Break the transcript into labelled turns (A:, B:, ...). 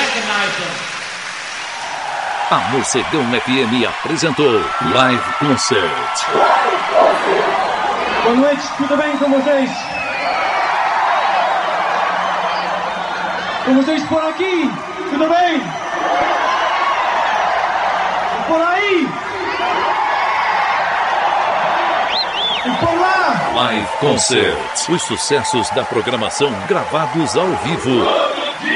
A: A Morcegão FM apresentou Live Concert.
B: Boa noite, tudo bem com vocês? Com vocês por aqui, tudo bem? E por aí? E por lá?
A: Live Concert. Os sucessos da programação gravados ao vivo.